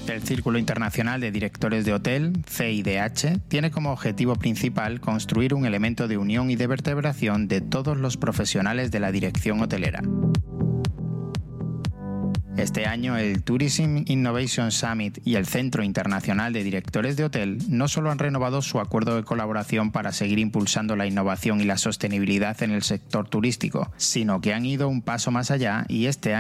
El Círculo Internacional de Directores de Hotel, CIDH, tiene como objetivo principal construir un elemento de unión y de vertebración de todos los profesionales de la dirección hotelera. Este año, el Tourism Innovation Summit y el Centro Internacional de Directores de Hotel no solo han renovado su acuerdo de colaboración para seguir impulsando la innovación y la sostenibilidad en el sector turístico, sino que han ido un paso más allá y este año